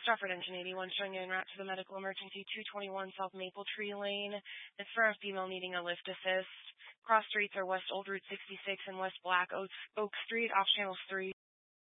Stratford Engine 81 showing you en route to the medical emergency 221 South Maple Tree Lane. It's for a female needing a lift assist. Cross streets are West Old Route 66 and West Black Oak Street off Channel 3.